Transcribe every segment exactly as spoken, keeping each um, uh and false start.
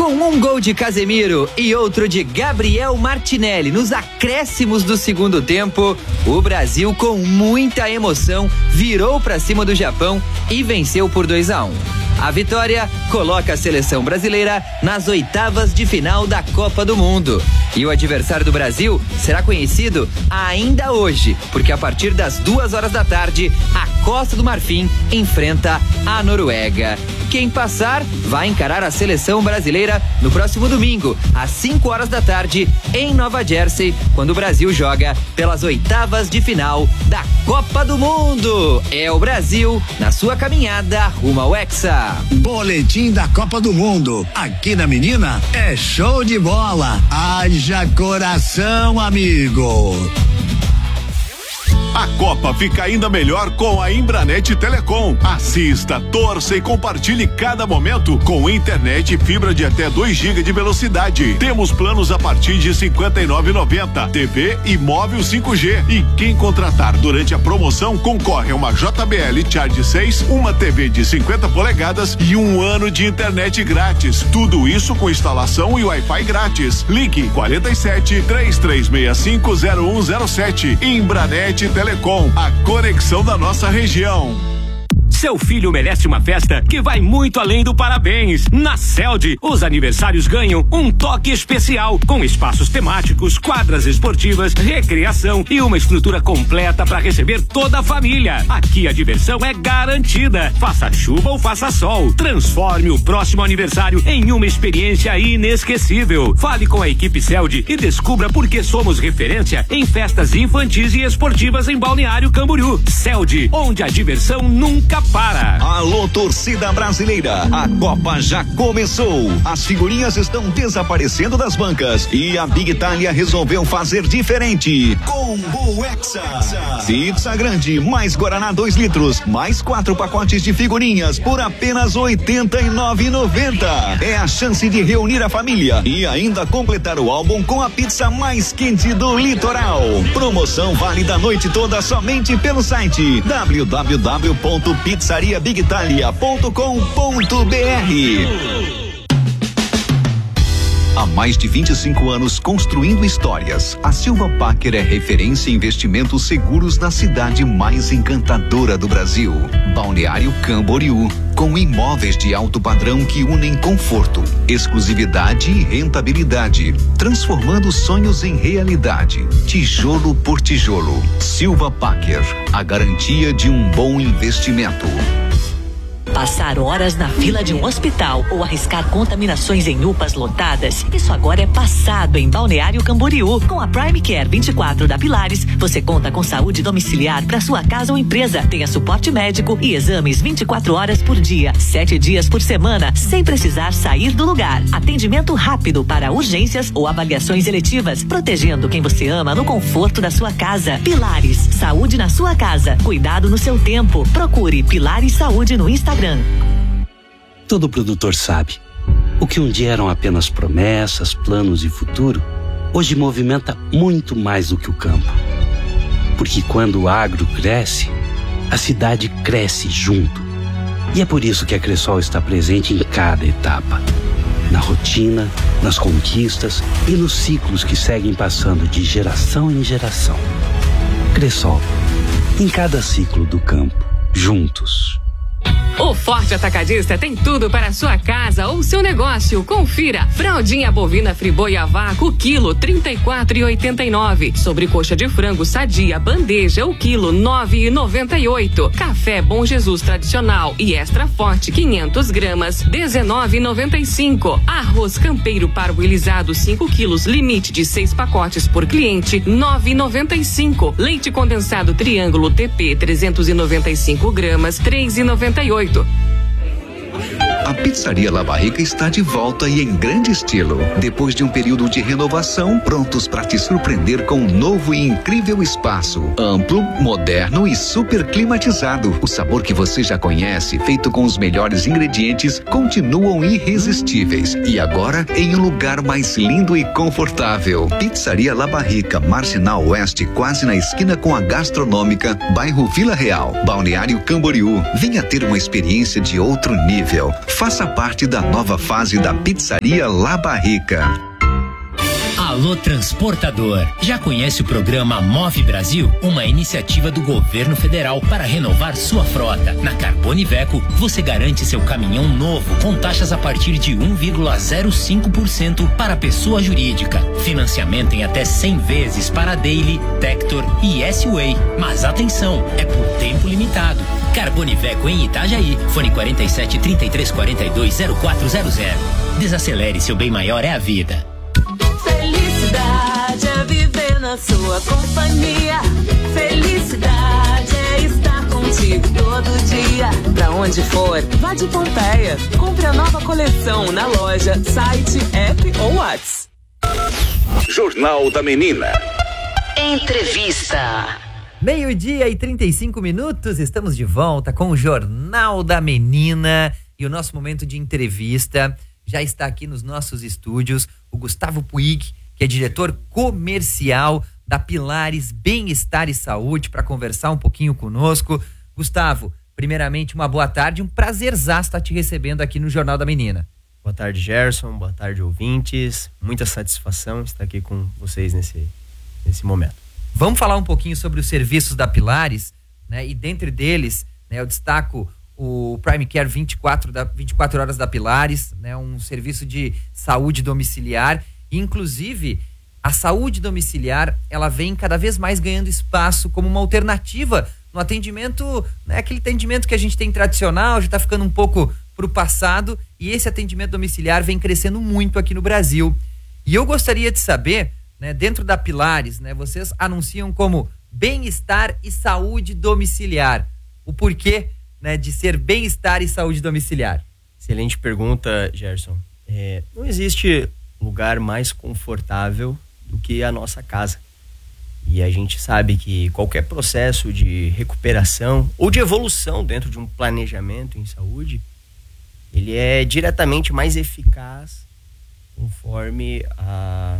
Com um gol de Casemiro e outro de Gabriel Martinelli nos acréscimos do segundo tempo, o Brasil, com muita emoção, virou para cima do Japão e venceu por dois a um. A vitória coloca a seleção brasileira nas oitavas de final da Copa do Mundo. E o adversário do Brasil será conhecido ainda hoje, porque a partir das duas horas da tarde, a Costa do Marfim enfrenta a Noruega. Quem passar vai encarar a seleção brasileira no próximo domingo, às cinco horas da tarde, em Nova Jersey, quando o Brasil joga pelas oitavas de final da Copa do Mundo. É o Brasil na sua caminhada rumo ao Hexa. Boletim da Copa do Mundo. Aqui na Menina é show de bola. Haja coração, amigo. A Copa fica ainda melhor com a Embranet Telecom. Assista, torça e compartilhe cada momento com internet e fibra de até dois gigas de velocidade. Temos planos a partir de cinquenta e nove reais e noventa centavos, T V e móvel cinco G. E quem contratar durante a promoção concorre a uma J B L Charge seis, uma T V de cinquenta polegadas e um ano de internet grátis. Tudo isso com instalação e Wi-Fi grátis. Ligue quarenta e sete, três três seis cinco, zero um zero sete. Embranet Telecom, a conexão da nossa região. Seu filho merece uma festa que vai muito além do parabéns. Na Celd, os aniversários ganham um toque especial, com espaços temáticos, quadras esportivas, recreação e uma estrutura completa para receber toda a família. Aqui a diversão é garantida. Faça chuva ou faça sol, transforme o próximo aniversário em uma experiência inesquecível. Fale com a equipe Celd e descubra por que somos referência em festas infantis e esportivas em Balneário Camboriú. Celd, onde a diversão nunca para. Alô, torcida brasileira, a Copa já começou. As figurinhas estão desaparecendo das bancas e a Big Itália resolveu fazer diferente. Combo Hexa. Pizza grande, mais Guaraná dois litros, mais quatro pacotes de figurinhas por apenas oitenta e nove reais e noventa centavos. É a chance de reunir a família e ainda completar o álbum com a pizza mais quente do litoral. Promoção válida a noite toda somente pelo site w w w ponto pizzaria big italia ponto com ponto b r. Há mais de vinte e cinco anos construindo histórias, a Silva Packer é referência em investimentos seguros na cidade mais encantadora do Brasil, Balneário Camboriú, com imóveis de alto padrão que unem conforto, exclusividade e rentabilidade, transformando sonhos em realidade, tijolo por tijolo. Silva Packer, a garantia de um bom investimento. Passar horas na fila de um hospital ou arriscar contaminações em U P As lotadas, isso agora é passado em Balneário Camboriú. Com a Prime Care vinte e quatro da Pilares, você conta com saúde domiciliar para sua casa ou empresa. Tenha suporte médico e exames vinte e quatro horas por dia, sete dias por semana, sem precisar sair do lugar. Atendimento rápido para urgências ou avaliações eletivas, protegendo quem você ama no conforto da sua casa. Pilares, saúde na sua casa, cuidado no seu tempo. Procure Pilares Saúde no Instagram. Todo produtor sabe, o que um dia eram apenas promessas, planos e futuro, hoje movimenta muito mais do que o campo. Porque quando o agro cresce, a cidade cresce junto. E é por isso que a Cressol está presente em cada etapa. Na rotina, nas conquistas e nos ciclos que seguem passando de geração em geração. Cressol, em cada ciclo do campo, juntos. O Forte Atacadista tem tudo para a sua casa ou seu negócio. Confira. Fraldinha bovina Friboi a vácuo, quilo trinta e quatro reais e oitenta e nove centavos. Sobrecoxa de frango sadia bandeja, o quilo nove reais e noventa e oito centavos. Café Bom Jesus tradicional e extra forte quinhentas gramas, dezenove reais e noventa e cinco centavos. Arroz campeiro parboilizado cinco quilos, limite de seis pacotes por cliente, nove reais e noventa e cinco centavos. Leite condensado Triângulo T P trezentos e noventa e cinco gramas, três reais e noventa e oito centavos. A Pizzaria La Barrica está de volta e em grande estilo. Depois de um período de renovação, prontos para te surpreender com um novo e incrível espaço. Amplo, moderno e super climatizado. O sabor que você já conhece, feito com os melhores ingredientes, continuam irresistíveis. E agora, em um lugar mais lindo e confortável. Pizzaria La Barrica, Marginal Oeste, quase na esquina com a Gastronômica, bairro Vila Real, Balneário Camboriú. Venha ter uma experiência de outro nível. faça parte da nova fase da Pizzaria La Barrica. Alô Transportador, já conhece o programa Move Brasil? Uma iniciativa do governo federal para renovar sua frota. Na Carbone Iveco, você garante seu caminhão novo com taxas a partir de um vírgula zero cinco por cento para pessoa jurídica. Financiamento em até cem vezes para Daily, Tector e S-Way. Mas atenção, é por tempo limitado. Carbone Iveco em Itajaí, fone quarenta e sete, trinta e três, quarenta e dois, zero quatro zero zero. Desacelere, seu bem maior é a vida. Felicidade é viver na sua companhia. Felicidade é estar contigo todo dia. Pra onde for, vá de Pompeia. Compre a nova coleção na loja, site, app ou WhatsApp. Jornal da Menina. Entrevista. Meio-dia e trinta e cinco minutos, estamos de volta com o Jornal da Menina e o nosso momento de entrevista. Já está aqui nos nossos estúdios o Gustavo Puig, que é diretor comercial da Pilares Bem-Estar e Saúde, para conversar um pouquinho conosco. Gustavo, primeiramente, uma boa tarde, um prazerzaço estar te recebendo aqui no Jornal da Menina. Boa tarde, Gerson, boa tarde, ouvintes. Muita satisfação estar aqui com vocês nesse, nesse momento. Vamos falar um pouquinho sobre os serviços da Pilares, né? E dentre deles, né, eu destaco o Prime Care vinte e quatro, da, vinte e quatro horas da Pilares, né, um serviço de saúde domiciliar. Inclusive, a saúde domiciliar, ela vem cada vez mais ganhando espaço como uma alternativa no atendimento, né, aquele atendimento que a gente tem tradicional, já está ficando um pouco para o passado, e esse atendimento domiciliar vem crescendo muito aqui no Brasil. E eu gostaria de saber, né, dentro da Pilares, né, vocês anunciam como bem-estar e saúde domiciliar. O porquê, né, de ser bem-estar e saúde domiciliar? Excelente pergunta, Gerson. É, não existe lugar mais confortável do que a nossa casa. E a gente sabe que qualquer processo de recuperação ou de evolução dentro de um planejamento em saúde, ele é diretamente mais eficaz conforme a,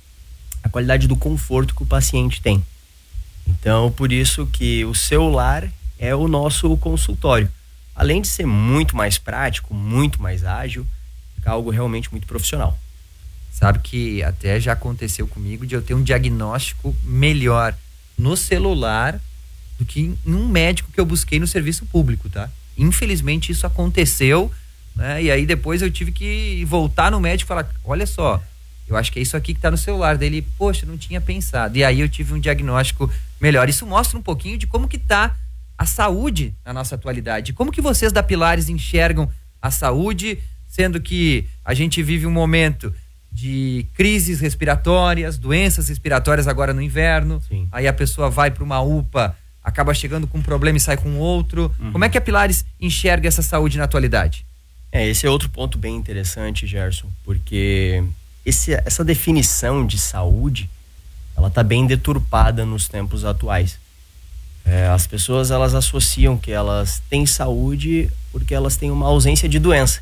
a qualidade do conforto que o paciente tem. Então, por isso que o seu lar é o nosso consultório. Além de ser muito mais prático, muito mais ágil, fica algo realmente muito profissional. Sabe que até já aconteceu comigo de eu ter um diagnóstico melhor no celular do que em um médico que eu busquei no serviço público, tá? Infelizmente isso aconteceu, né? E aí depois eu tive que voltar no médico e falar, olha só, eu acho que é isso aqui que tá no celular dele. Poxa, não tinha pensado. E aí eu tive um diagnóstico melhor. Isso mostra um pouquinho de como que tá a saúde na nossa atualidade. Como que vocês da Pilares enxergam a saúde, sendo que a gente vive um momento de crises respiratórias, doenças respiratórias agora no inverno. Sim. Aí a pessoa vai para uma U P A, acaba chegando com um problema e sai com outro. Uhum. Como é que a Pilares enxerga essa saúde na atualidade? É, esse é outro ponto bem interessante, Gerson, porque esse, essa definição de saúde, ela está bem deturpada nos tempos atuais. É, as pessoas, elas associam que elas têm saúde porque elas têm uma ausência de doença.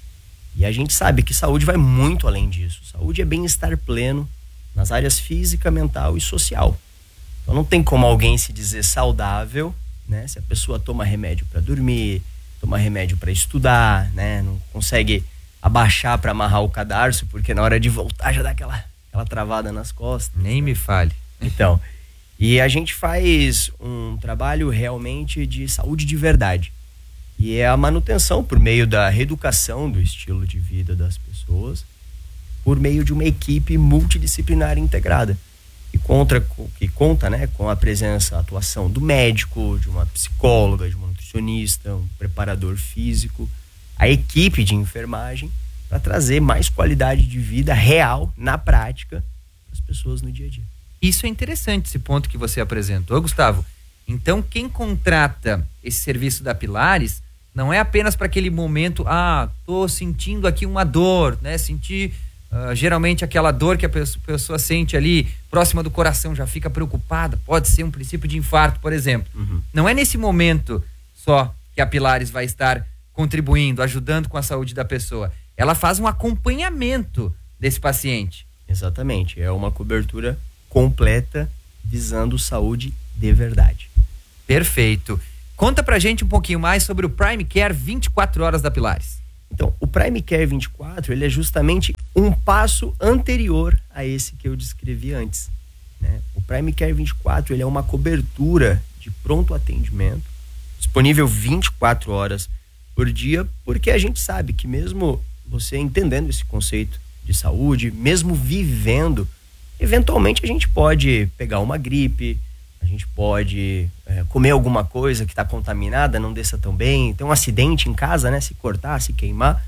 E a gente sabe que saúde vai muito além disso. Saúde é bem-estar pleno nas áreas física, mental e social. Então não tem como alguém se dizer saudável, né, se a pessoa toma remédio para dormir, toma remédio para estudar, né, não consegue abaixar para amarrar o cadarço, porque na hora de voltar já dá aquela, aquela travada nas costas. Nem me fale. Então, e a gente faz um trabalho realmente de saúde de verdade. E é a manutenção por meio da reeducação do estilo de vida das pessoas, por meio de uma equipe multidisciplinar integrada, que conta, que conta, né, com a presença, a atuação do médico, de uma psicóloga, de uma nutricionista, um preparador físico, a equipe de enfermagem, para trazer mais qualidade de vida real, na prática, para as pessoas no dia a dia. Isso é interessante, esse ponto que você apresentou, Gustavo. Então, quem contrata esse serviço da Pilares não é apenas para aquele momento, ah, tô sentindo aqui uma dor, né? Sentir uh, geralmente aquela dor que a pessoa, pessoa sente ali próxima do coração, já fica preocupada, pode ser um princípio de infarto, por exemplo. Uhum. Não é nesse momento só que a Pilares vai estar contribuindo, ajudando com a saúde da pessoa. Ela faz um acompanhamento desse paciente. Exatamente, é uma cobertura completa visando saúde de verdade. Perfeito. Conta pra gente um pouquinho mais sobre o Prime Care vinte e quatro horas da Pilares. O Então, o Prime Care vinte e quatro, ele é justamente um passo anterior a esse que eu descrevi antes, né? O Prime Care vinte e quatro, ele é uma cobertura de pronto atendimento, disponível vinte e quatro horas por dia, porque a gente sabe que mesmo você entendendo esse conceito de saúde, mesmo vivendo, eventualmente a gente pode pegar uma gripe, a gente pode é, comer alguma coisa que está contaminada, não desça tão bem, ter um acidente em casa, né? Se cortar, se queimar,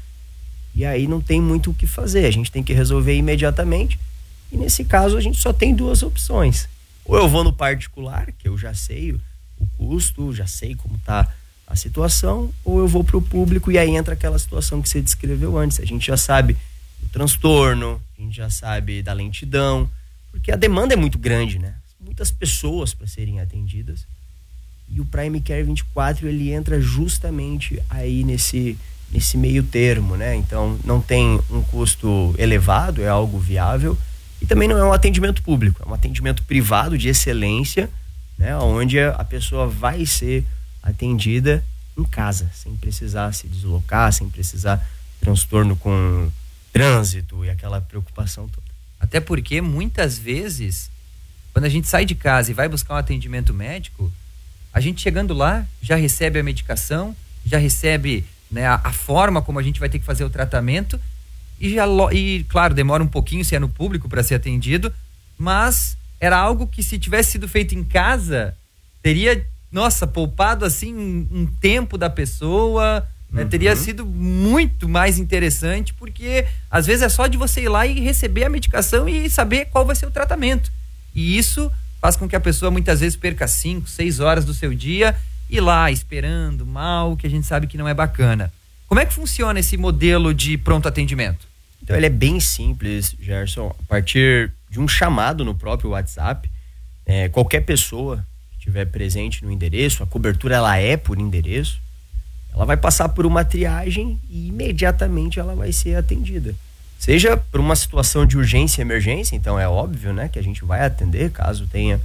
e aí não tem muito o que fazer, a gente tem que resolver imediatamente, e nesse caso a gente só tem duas opções. Ou eu vou no particular, que eu já sei o custo, já sei como está a situação, ou eu vou para o público, e aí entra aquela situação que você descreveu antes. A gente já sabe do transtorno, a gente já sabe da lentidão, porque a demanda é muito grande, né? Muitas pessoas para serem atendidas, e o Prime Care vinte e quatro, ele entra justamente aí nesse, nesse meio termo, né? Então não tem um custo elevado, é algo viável, e também não é um atendimento público, é um atendimento privado de excelência, né? Onde a pessoa vai ser atendida em casa, sem precisar se deslocar, sem precisar transtorno com trânsito e aquela preocupação toda. Até porque muitas vezes, quando a gente sai de casa e vai buscar um atendimento médico, a gente chegando lá já recebe a medicação, já recebe, né, a, a forma como a gente vai ter que fazer o tratamento, e, já, e claro, demora um pouquinho se é no público para ser atendido, mas era algo que, se tivesse sido feito em casa, teria, nossa, poupado assim um, um tempo da pessoa, né? Uhum. Teria sido muito mais interessante, porque às vezes é só de você ir lá e receber a medicação e saber qual vai ser o tratamento. E isso faz com que a pessoa muitas vezes perca cinco, seis horas do seu dia e lá esperando mal, que a gente sabe que não é bacana. Como é que funciona esse modelo de pronto atendimento? Então ele é bem simples, Gerson. A partir de um chamado no próprio WhatsApp, é, qualquer pessoa que estiver presente no endereço, a cobertura ela é por endereço, ela vai passar por uma triagem e imediatamente ela vai ser atendida. Seja por uma situação de urgência e emergência, então é óbvio, né, que a gente vai atender caso tenha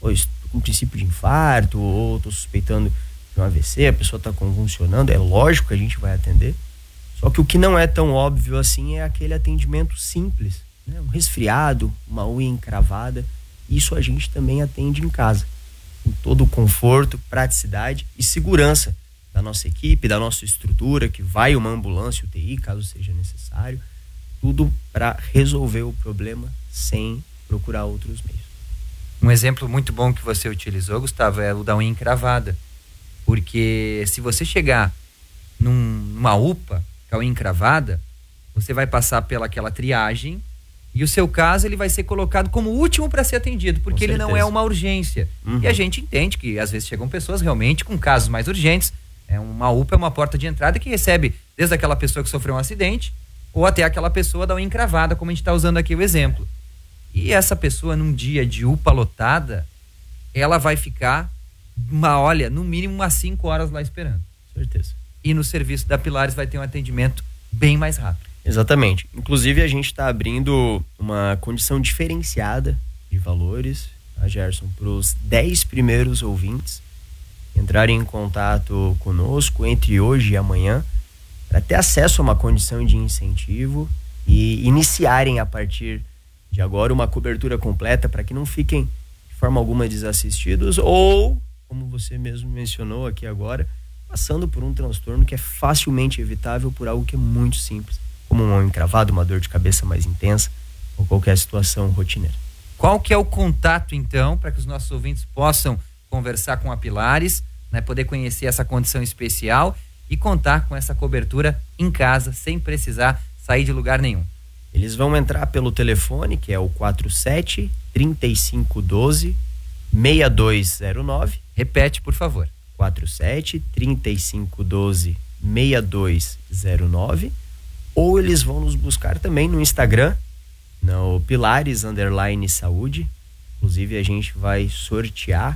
um princípio de infarto, ou estou suspeitando de um A V C, a pessoa está convulsionando, é lógico que a gente vai atender. Só que o que não é tão óbvio assim é aquele atendimento simples, né? Um resfriado, uma unha encravada, isso a gente também atende em casa, com todo o conforto, praticidade e segurança da nossa equipe, da nossa estrutura, que vai uma ambulância, U T I, caso seja necessário, tudo para resolver o problema sem procurar outros meios. Um exemplo muito bom que você utilizou, Gustavo, é o da unha encravada, porque se você chegar num, numa U P A com a unha encravada, você vai passar pela aquela triagem e o seu caso ele vai ser colocado como o último para ser atendido, porque ele não é uma urgência. Uhum. E a gente entende que às vezes chegam pessoas realmente com casos mais urgentes. É uma U P A, é uma porta de entrada que recebe desde aquela pessoa que sofreu um acidente ou até aquela pessoa da unha encravada, como a gente está usando aqui o exemplo. E essa pessoa, num dia de U P A lotada, ela vai ficar, uma, olha, no mínimo umas cinco horas lá esperando. Certeza. E no serviço da Pilares vai ter um atendimento bem mais rápido. Exatamente. Inclusive a gente está abrindo uma condição diferenciada de valores, a Gerson, para os dez primeiros ouvintes entrarem em contato conosco entre hoje e amanhã, para ter acesso a uma condição de incentivo e iniciarem a partir de agora uma cobertura completa, para que não fiquem de forma alguma desassistidos ou, como você mesmo mencionou aqui agora, passando por um transtorno que é facilmente evitável por algo que é muito simples, como um encravado, uma dor de cabeça mais intensa ou qualquer situação rotineira. Qual que é o contato, então, para que os nossos ouvintes possam conversar com a Pilares, né, poder conhecer essa condição especial e contar com essa cobertura em casa, sem precisar sair de lugar nenhum? Eles vão entrar pelo telefone, que é o quatro sete, trinta e cinco doze, seis dois zero nove. Repete, por favor. quatro sete, trinta e cinco doze, seis dois zero nove. Ou eles vão nos buscar também no Instagram, no Pilares Underline Saúde. Inclusive a gente vai sortear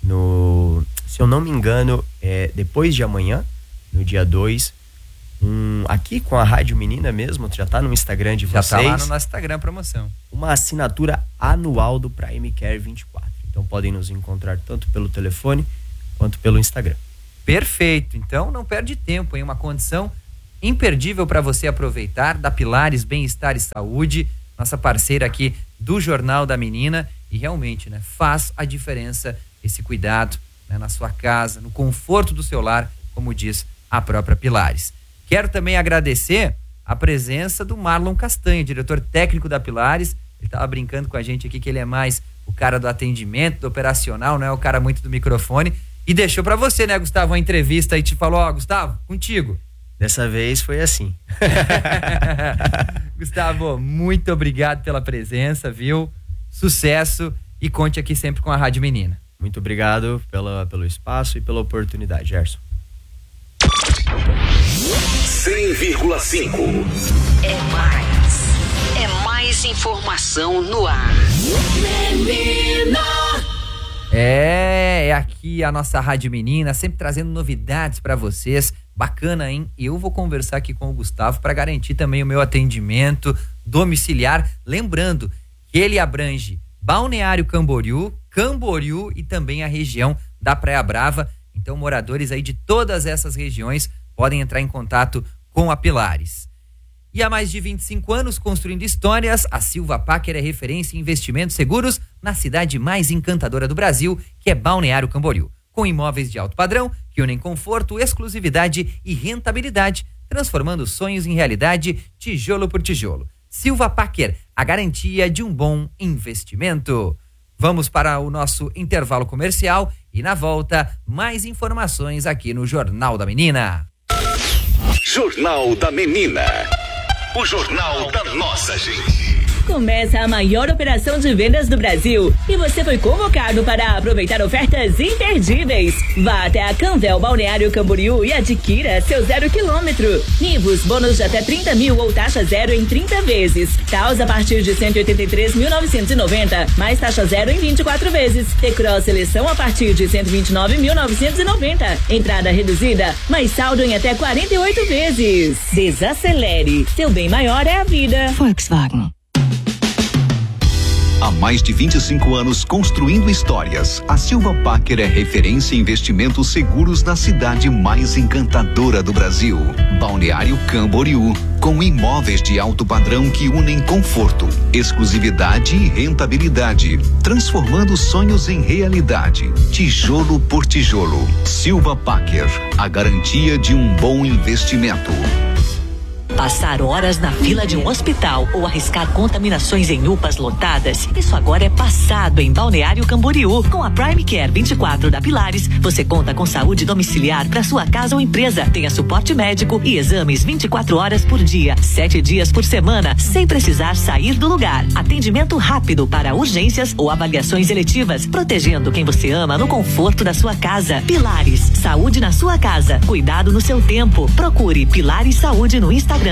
no, se eu não me engano, é depois de amanhã, no dia dois, um, aqui com a Rádio Menina mesmo, já tá no Instagram de já vocês. Já tá lá no nosso Instagram a promoção. Uma assinatura anual do Prime Care vinte e quatro. Então podem nos encontrar tanto pelo telefone quanto pelo Instagram. Perfeito. Então não perde tempo, em uma condição imperdível para você aproveitar, da Pilares Bem-Estar e Saúde, nossa parceira aqui do Jornal da Menina, e realmente, né, faz a diferença esse cuidado, né, na sua casa, no conforto do seu lar, como diz a própria Pilares. Quero também agradecer a presença do Marlon Castanho, diretor técnico da Pilares. Ele estava brincando com a gente aqui que ele é mais o cara do atendimento, do operacional, não é o cara muito do microfone, e deixou para você, né, Gustavo, uma entrevista e te falou: ó, oh, Gustavo, contigo. Dessa vez foi assim. Gustavo, muito obrigado pela presença, viu? Sucesso, e conte aqui sempre com a Rádio Menina. Muito obrigado pela, pelo espaço e pela oportunidade, Gerson. cem vírgula cinco. É mais. É mais informação no ar. Menina! É, é aqui a nossa Rádio Menina, sempre trazendo novidades para vocês. Bacana, hein? Eu vou conversar aqui com o Gustavo para garantir também o meu atendimento domiciliar. Lembrando que ele abrange Balneário Camboriú, Camboriú e também a região da Praia Brava. Então, moradores aí de todas essas regiões podem entrar em contato com a Pilares. E há mais de vinte e cinco anos construindo histórias, a Silva Packer é referência em investimentos seguros na cidade mais encantadora do Brasil, que é Balneário Camboriú. Com imóveis de alto padrão, que unem conforto, exclusividade e rentabilidade, transformando sonhos em realidade, tijolo por tijolo. Silva Packer, a garantia de um bom investimento. Vamos para o nosso intervalo comercial e na volta, mais informações aqui no Jornal da Menina. Jornal da Menina. O jornal da nossa gente. Começa a maior operação de vendas do Brasil e você foi convocado para aproveitar ofertas imperdíveis. Vá até a Canvel Balneário Camboriú e adquira seu zero quilômetro. Nivus, bônus de até trinta mil ou taxa zero em trinta vezes. Taus a partir de cento e oitenta e três mil novecentos e noventa, mais taxa zero em vinte e quatro vezes. T-Cross seleção a partir de cento e vinte e nove mil novecentos e noventa. Entrada reduzida, mais saldo em até quarenta e oito vezes. Desacelere. Seu bem maior é a vida. Volkswagen. Há mais de vinte e cinco anos construindo histórias, a Silva Packer é referência em investimentos seguros na cidade mais encantadora do Brasil, Balneário Camboriú, com imóveis de alto padrão que unem conforto, exclusividade e rentabilidade, transformando sonhos em realidade, tijolo por tijolo. Silva Packer, a garantia de um bom investimento. Passar horas na fila de um hospital ou arriscar contaminações em U P As lotadas, isso agora é passado em Balneário Camboriú. Com a Prime Care vinte e quatro da Pilares, você conta com saúde domiciliar para sua casa ou empresa. Tenha suporte médico e exames vinte e quatro horas por dia, sete dias por semana, sem precisar sair do lugar. Atendimento rápido para urgências ou avaliações eletivas, protegendo quem você ama no conforto da sua casa. Pilares, saúde na sua casa, cuidado no seu tempo. Procure Pilares Saúde no Instagram.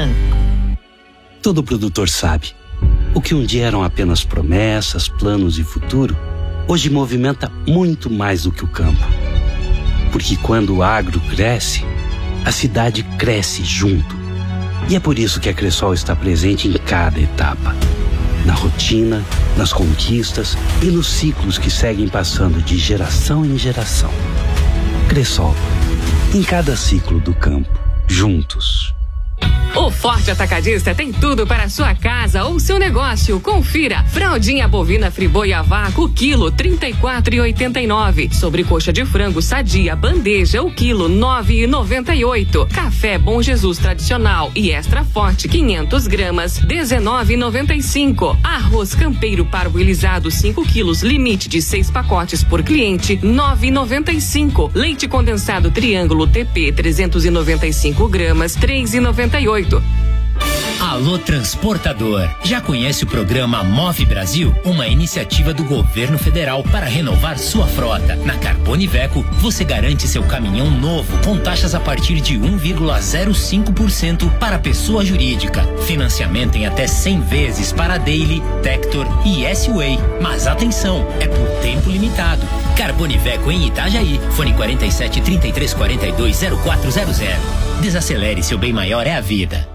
Todo produtor sabe, o que um dia eram apenas promessas, planos e futuro, hoje movimenta muito mais do que o campo. Porque quando o agro cresce, a cidade cresce junto. E é por isso que a Cressol está presente em cada etapa. Na rotina, nas conquistas e nos ciclos que seguem passando de geração em geração. Cressol, em cada ciclo do campo, juntos. O Forte Atacadista tem tudo para a sua casa ou seu negócio. Confira. Fraldinha bovina Friboi a vácuo, quilo trinta e quatro reais e oitenta e nove. Sobrecoxa de frango sadia bandeja, o quilo nove reais e noventa e oito. Café Bom Jesus tradicional e extra forte quinhentas gramas, dezenove reais e noventa e cinco. Arroz campeiro parboilizado cinco quilos, limite de seis pacotes por cliente, nove reais e noventa e cinco. Leite condensado Triângulo T P trezentos e noventa e cinco gramas, três reais e noventa e oito. Alô Transportador, já conhece o programa Move Brasil? Uma iniciativa do governo federal para renovar sua frota. Na Carbone Veco, você garante seu caminhão novo com taxas a partir de um vírgula zero cinco por cento para pessoa jurídica. Financiamento em até cem vezes para Daily, Tector e S-Way. Mas atenção, é por tempo limitado. Carbone Veco em Itajaí, fone quarenta e sete, trinta e três, quarenta e dois, zero quatro zero zero. Desacelere, seu bem maior é a vida.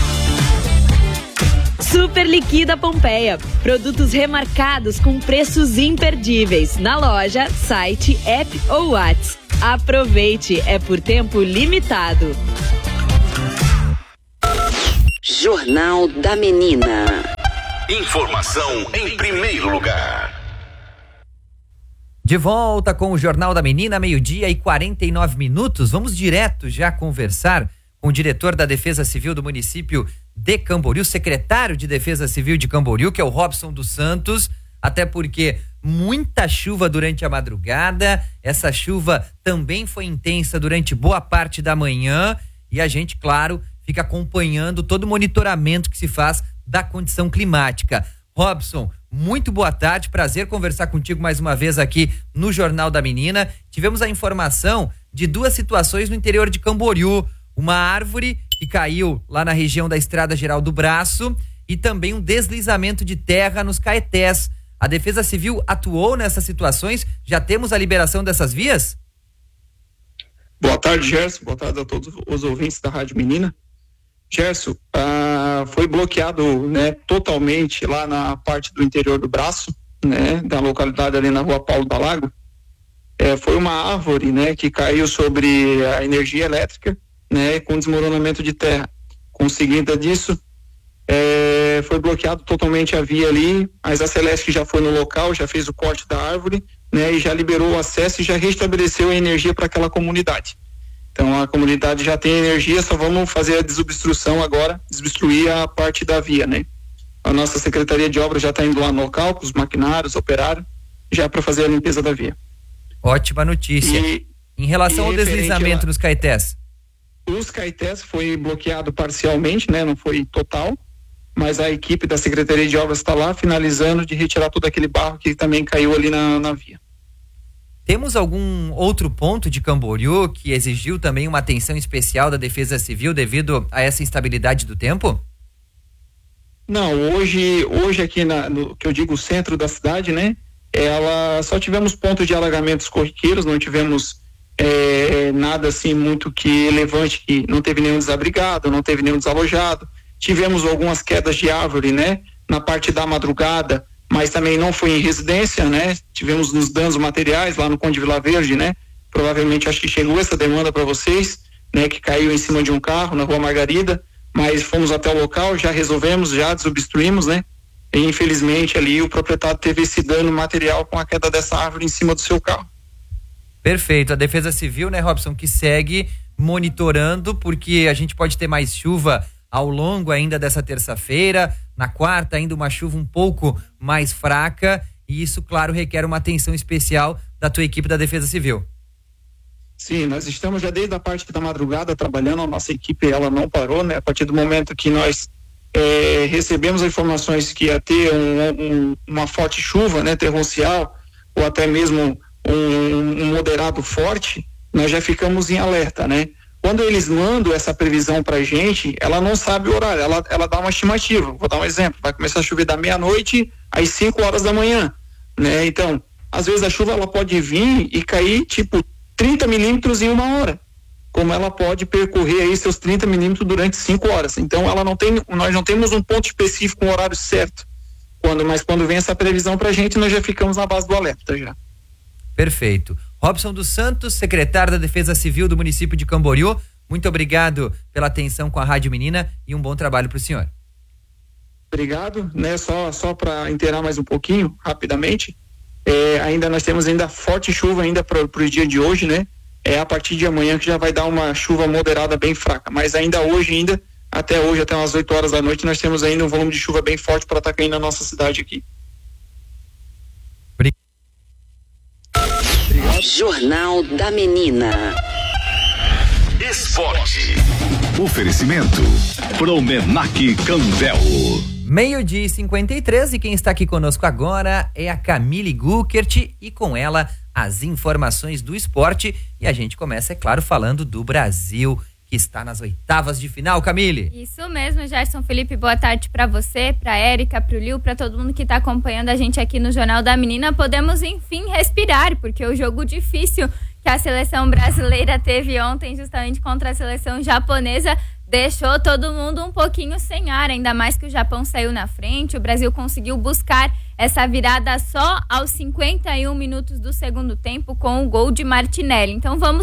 Super Liquida Pompeia. Produtos remarcados com preços imperdíveis. Na loja, site, app ou WhatsApp. Aproveite, é por tempo limitado. Jornal da Menina. Informação em primeiro lugar. De volta com o Jornal da Menina, meio-dia e quarenta e nove minutos. Vamos direto já conversar com o diretor da Defesa Civil do município de Camboriú, secretário de Defesa Civil de Camboriú, que é o Robson dos Santos, até porque muita chuva durante a madrugada, essa chuva também foi intensa durante boa parte da manhã e a gente, claro, fica acompanhando todo o monitoramento que se faz da condição climática. Robson, muito boa tarde, prazer conversar contigo mais uma vez aqui no Jornal da Menina. Tivemos a informação de duas situações no interior de Camboriú, uma árvore que caiu lá na região da Estrada Geral do Braço e também um deslizamento de terra nos Caetés. A Defesa Civil atuou nessas situações? Já temos a liberação dessas vias? Boa tarde, Gerson. Boa tarde a todos os ouvintes da Rádio Menina. Gerson, ah, foi bloqueado, né, totalmente lá na parte do interior do Braço, né, da localidade ali na rua Paulo da Lago. É, foi uma árvore, né, que caiu sobre a energia elétrica, né, com desmoronamento de terra. Conseguida disso, é, foi bloqueado totalmente a via ali. Mas a Celeste já foi no local, já fez o corte da árvore, né, e já liberou o acesso e já restabeleceu a energia para aquela comunidade. Então a comunidade já tem energia, só vamos fazer a desobstrução agora, desobstruir a parte da via, né? A nossa Secretaria de Obras já está indo lá no local, com os maquinários, operários, já para fazer a limpeza da via. Ótima notícia. E, em relação ao deslizamento a, nos Caetés? Os Caetés foi bloqueado parcialmente, né? Não foi total, mas a equipe da Secretaria de Obras está lá finalizando de retirar todo aquele barro que também caiu ali na, na via. Temos algum outro ponto de Camboriú que exigiu também uma atenção especial da Defesa Civil devido a essa instabilidade do tempo? Não, hoje, hoje aqui na, no que eu digo centro da cidade, né? Ela só tivemos pontos de alagamentos corriqueiros, não tivemos é, nada assim muito que relevante, que não teve nenhum desabrigado, não teve nenhum desalojado. Tivemos algumas quedas de árvore, né? Na parte da madrugada, mas também não foi em residência, né? Tivemos nos danos materiais lá no Conde Vila Verde, né? Provavelmente acho que chegou essa demanda para vocês, né? Que caiu em cima de um carro na Rua Margarida, mas fomos até o local, já resolvemos, já desobstruímos, né? E infelizmente ali o proprietário teve esse dano material com a queda dessa árvore em cima do seu carro. Perfeito, a Defesa Civil, né, Robson, que segue monitorando, porque a gente pode ter mais chuva ao longo ainda dessa terça-feira, na quarta ainda uma chuva um pouco mais fraca, e isso, claro, requer uma atenção especial da tua equipe da Defesa Civil. Sim, nós estamos já desde a parte da madrugada trabalhando, a nossa equipe ela não parou, né? A partir do momento que nós é, recebemos as informações que ia ter um, um, uma forte chuva, né, torrencial, ou até mesmo um, um moderado forte, nós já ficamos em alerta, né? Quando eles mandam essa previsão pra gente, ela não sabe o horário, ela, ela dá uma estimativa. Vou dar um exemplo, vai começar a chover da meia-noite às cinco horas da manhã, né? Então, às vezes a chuva ela pode vir e cair tipo trinta milímetros em uma hora, como ela pode percorrer aí seus trinta milímetros durante cinco horas. Então, ela não tem, nós não temos um ponto específico, um horário certo. Quando, mas quando vem essa previsão pra gente, nós já ficamos na base do alerta já. Perfeito. Robson dos Santos, secretário da Defesa Civil do município de Camboriú, muito obrigado pela atenção com a Rádio Menina e um bom trabalho para o senhor. Obrigado, né? Só, só para inteirar mais um pouquinho, rapidamente, é, ainda nós temos ainda forte chuva ainda para o dia de hoje, né? É a partir de amanhã que já vai dar uma chuva moderada bem fraca, mas ainda hoje, ainda, até hoje, até umas oito horas da noite, nós temos ainda um volume de chuva bem forte para estar caindo na nossa cidade aqui. Jornal da Menina. Esporte. Oferecimento Promenac Canvel. Meio-dia e cinquenta e três, e quem está aqui conosco agora é a Camille Guckert e com ela as informações do esporte. E a gente começa, é claro, falando do Brasil, que está nas oitavas de final. Camille. Isso mesmo, Gerson Felipe, boa tarde para você, para Érica, para o Lil, para todo mundo que está acompanhando a gente aqui no Jornal da Menina. Podemos enfim respirar, porque o jogo difícil que a seleção brasileira teve ontem justamente contra a seleção japonesa deixou todo mundo um pouquinho sem ar, ainda mais que o Japão saiu na frente. O Brasil conseguiu buscar essa virada só aos cinquenta e um minutos do segundo tempo com o gol de Martinelli. Então vamos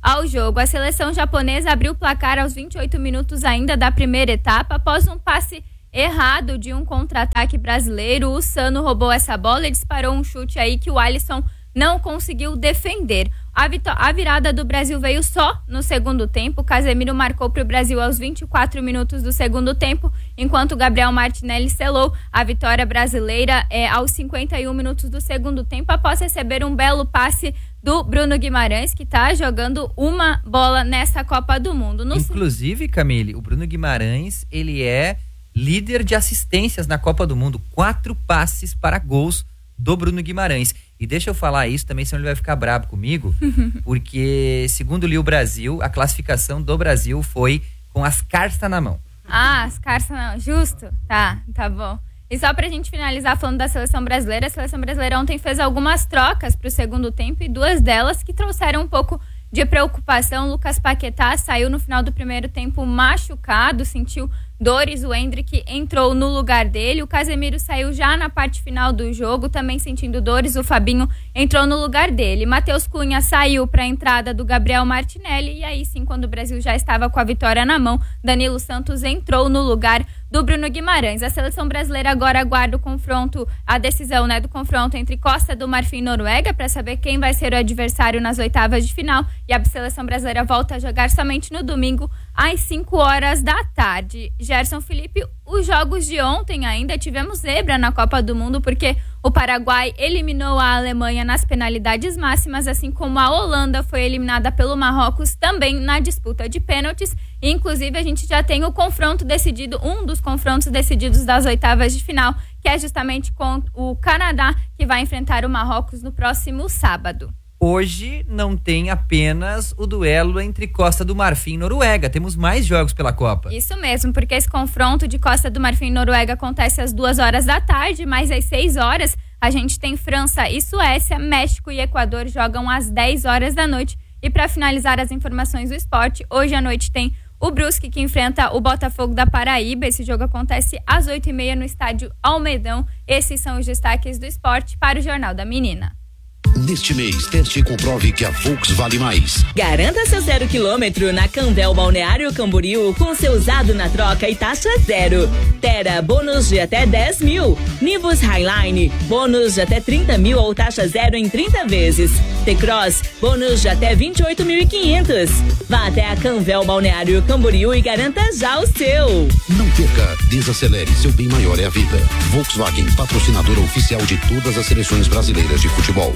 ao jogo. A seleção japonesa abriu o placar aos vinte e oito minutos ainda da primeira etapa, após um passe errado de um contra-ataque brasileiro. O Sano roubou essa bola e disparou um chute aí que o Alisson não conseguiu defender. A, a virada do Brasil veio só no segundo tempo. Casemiro marcou para o Brasil aos vinte e quatro minutos do segundo tempo, enquanto Gabriel Martinelli selou a vitória brasileira é, aos cinquenta e um minutos do segundo tempo, após receber um belo passe do Bruno Guimarães, que está jogando uma bola nessa Copa do Mundo. No... Inclusive, Camille, o Bruno Guimarães, ele é líder de assistências na Copa do Mundo. Quatro passes para gols do Bruno Guimarães. E deixa eu falar isso também, senão ele vai ficar bravo comigo, porque, segundo o Lio Brasil, a classificação do Brasil foi com as cartas na mão. Ah, as cartas na mão, justo? Tá, tá bom. E só pra gente finalizar falando da seleção brasileira, a seleção brasileira ontem fez algumas trocas pro segundo tempo e duas delas que trouxeram um pouco de preocupação. Lucas Paquetá saiu no final do primeiro tempo machucado, sentiu dores, o Endrick entrou no lugar dele, o Casemiro saiu já na parte final do jogo, também sentindo dores, o Fabinho entrou no lugar dele. Matheus Cunha saiu para a entrada do Gabriel Martinelli, e aí sim, quando o Brasil já estava com a vitória na mão, Danilo Santos entrou no lugar do Bruno Guimarães. A seleção brasileira agora aguarda o confronto, a decisão, né, do confronto entre Costa do Marfim e Noruega, para saber quem vai ser o adversário nas oitavas de final, e a seleção brasileira volta a jogar somente no domingo às cinco horas da tarde. Gerson, Felipe, os jogos de ontem ainda tivemos zebra na Copa do Mundo, porque o Paraguai eliminou a Alemanha nas penalidades máximas, assim como a Holanda foi eliminada pelo Marrocos também na disputa de pênaltis. E, inclusive, a gente já tem o confronto decidido, um dos confrontos decididos das oitavas de final, que é justamente com o Canadá, que vai enfrentar o Marrocos no próximo sábado. Hoje não tem apenas o duelo entre Costa do Marfim e Noruega, temos mais jogos pela Copa. Isso mesmo, porque esse confronto de Costa do Marfim e Noruega acontece às duas horas da tarde, mas às seis horas a gente tem França e Suécia, México e Equador jogam às dez horas da noite. E para finalizar as informações do esporte, hoje à noite tem o Brusque, que enfrenta o Botafogo da Paraíba. Esse jogo acontece às oito e meia no estádio Almedão. Esses são os destaques do esporte para o Jornal da Menina. Neste mês, teste e comprove que a Volks vale mais. Garanta seu zero quilômetro na Canvel Balneário Camboriú com seu usado na troca e taxa zero. Terra, bônus de até dez mil. Nivus Highline, bônus de até trinta mil ou taxa zero em trinta vezes. T-Cross, bônus de até vinte e oito mil e quinhentos. Vá até a Canvel Balneário Camboriú e garanta já o seu. Não perca, desacelere, seu bem maior é a vida. Volkswagen, patrocinadora oficial de todas as seleções brasileiras de futebol.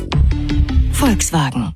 Volkswagen.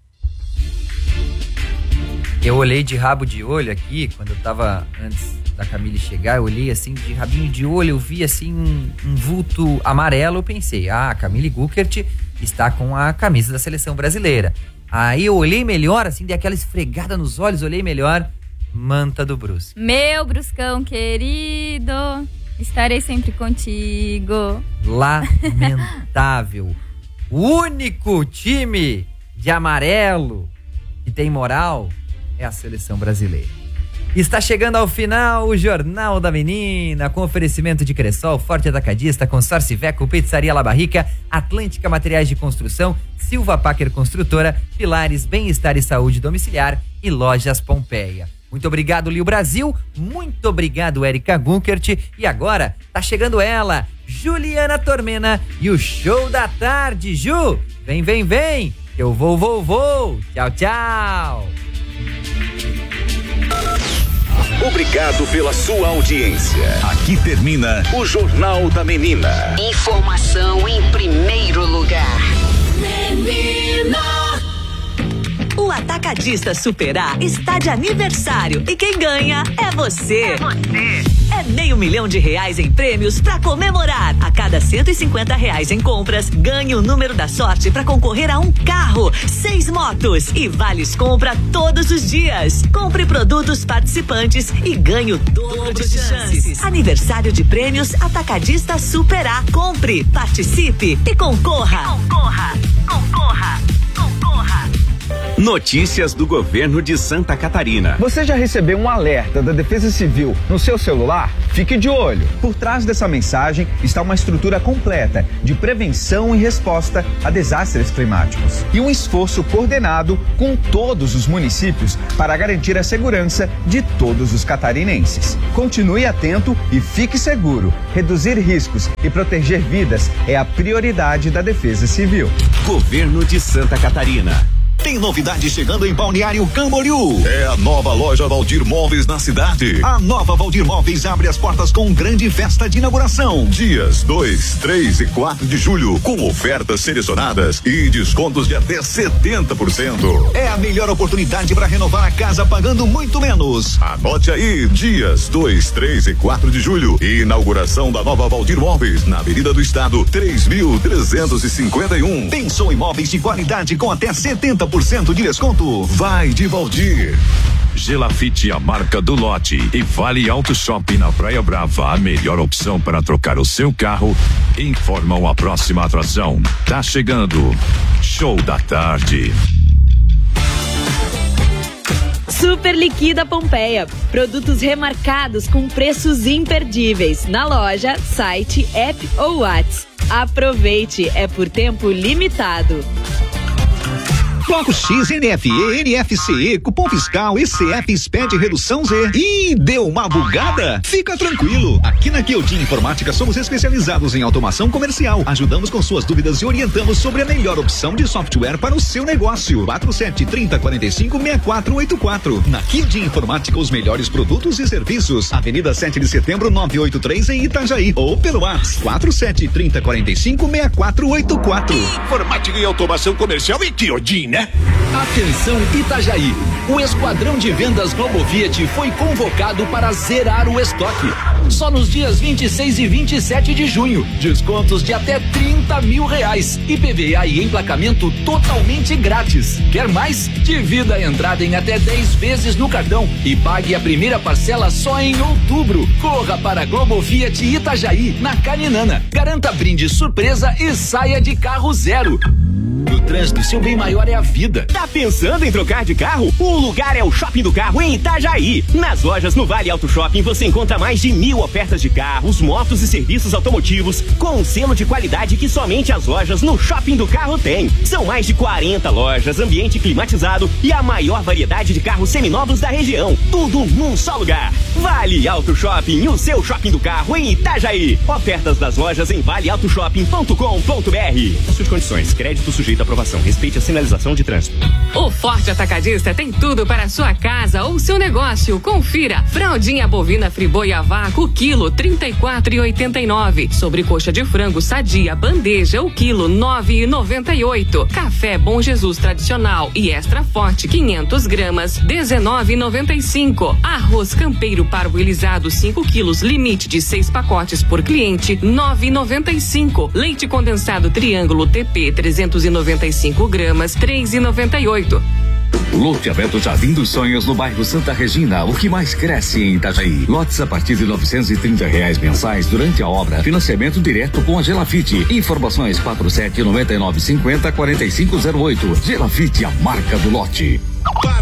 Eu olhei de rabo de olho aqui, quando eu tava antes da Camille chegar, eu olhei assim de rabinho de olho, eu vi assim um, um vulto amarelo, eu pensei, ah, a Camille Guckert está com a camisa da seleção brasileira. Aí eu olhei melhor, assim, dei aquela esfregada nos olhos, olhei melhor, manta do Brusque. Meu Bruscão querido, estarei sempre contigo. Lamentável. O único time de amarelo que tem moral é a seleção brasileira. Está chegando ao final o Jornal da Menina, com oferecimento de Cressol, Forte Atacadista, Consórcio Iveco, Pizzaria La Barrica, Atlântica Materiais de Construção, Silva Packer Construtora, Pilares Bem-Estar e Saúde Domiciliar e Lojas Pompeia. Muito obrigado, Lio Brasil. Muito obrigado, Érica Guckert. E agora tá chegando ela, Juliana Tormena, e o Show da Tarde. Ju, vem, vem, vem. Eu vou, vou, vou. Tchau, tchau. Obrigado pela sua audiência. Aqui termina o Jornal da Menina. Informação em primeiro lugar. Menina. O Atacadista Superar está de aniversário e quem ganha é você. É você. É meio milhão de reais em prêmios para comemorar. A cada cento e cinquenta reais em compras, ganhe o número da sorte para concorrer a um carro, seis motos e vales compra todos os dias. Compre produtos participantes e ganhe o dobro de chances. Aniversário de prêmios Atacadista Superar. Compre, participe e concorra. E concorra, concorra, concorra. Notícias do governo de Santa Catarina. Você já recebeu um alerta da Defesa Civil no seu celular? Fique de olho. Por trás dessa mensagem está uma estrutura completa de prevenção e resposta a desastres climáticos e um esforço coordenado com todos os municípios para garantir a segurança de todos os catarinenses. Continue atento e fique seguro. Reduzir riscos e proteger vidas é a prioridade da Defesa Civil. Governo de Santa Catarina. Tem novidade chegando em Balneário Camboriú. É a nova loja Valdir Móveis na cidade. A nova Valdir Móveis abre as portas com grande festa de inauguração. Dias dois, três e quatro de julho, com ofertas selecionadas e descontos de até setenta por cento. É a melhor oportunidade para renovar a casa pagando muito menos. Anote aí, dias dois, três e quatro de julho, inauguração da nova Valdir Móveis na Avenida do Estado, três mil trezentos e cinquenta e um. Pensou em móveis de qualidade com até setenta por cento de desconto? Vai de Valdir. Gelafite, a marca do lote, e Vale Auto Shopping na Praia Brava, a melhor opção para trocar o seu carro. Informam a próxima atração. Tá chegando. Show da tarde. Super Liquida Pompeia. Produtos remarcados com preços imperdíveis. Na loja, site, app ou WhatsApp. Aproveite, é por tempo limitado. Bloco X, N F E, N F C E, cupom fiscal, E C F, S P E D, redução Z. Ih, deu uma bugada? Fica tranquilo. Aqui na Kyotin Informática somos especializados em automação comercial. Ajudamos com suas dúvidas e orientamos sobre a melhor opção de software para o seu negócio. quatro sete, trinta, quarenta e cinco, sessenta e quatro oitenta e quatro. Na Kyotin Informática, os melhores produtos e serviços. Avenida sete de setembro, novecentos e oitenta e três em Itajaí. Ou pelo WhatsApp quatro sete, trinta, quarenta e cinco, sessenta e quatro oitenta e quatro. Informática e automação comercial em Kyotin, né? Atenção Itajaí, o Esquadrão de Vendas Globo Fiat foi convocado para zerar o estoque. Só nos dias vinte e seis e vinte e sete de junho, descontos de até trinta mil reais, I P V A e emplacamento totalmente grátis. Quer mais? Divida a entrada em até dez vezes no cartão e pague a primeira parcela só em outubro. Corra para Globo Fiat Itajaí, na Caninana. Garanta brinde surpresa e saia de carro zero. No trânsito, seu bem maior é a vida. Tá pensando em trocar de carro? O lugar é o Shopping do Carro em Itajaí. Nas lojas no Vale Auto Shopping você encontra mais de mil ofertas de carros, motos e serviços automotivos com um selo de qualidade que somente as lojas no Shopping do Carro têm. São mais de quarenta lojas, ambiente climatizado e a maior variedade de carros seminovos da região. Tudo num só lugar. Vale Auto Shopping, o seu Shopping do Carro em Itajaí. Ofertas das lojas em vale auto shopping ponto com ponto b r. Suas condições, crédito sujeito à aprovação. Respeite a sinalização de trânsito. O Forte Atacadista tem tudo para a sua casa ou seu negócio. Confira. Fraldinha bovina friboi a vácuo, quilo trinta e quatro e oitenta e nove. Sobrecoxa de frango sadia bandeja, o quilo nove e noventa e oito. Café Bom Jesus tradicional e extra forte quinhentos gramas, dezenove e noventa e cinco. Arroz campeiro parboilizado cinco quilos, limite de seis pacotes por cliente, nove e noventa e cinco. Leite condensado Triângulo T P trezentos e noventa e cinco gramas, três e noventa e oito. Loteamento Jardim dos Sonhos no bairro Santa Regina, o que mais cresce em Itajaí. Lotes a partir de novecentos e trinta reais mensais durante a obra. Financiamento direto com a Gelafite. Informações quatro sete, nove nove, cinquenta, quarenta e cinco zero oito. Gelafite, a marca do lote.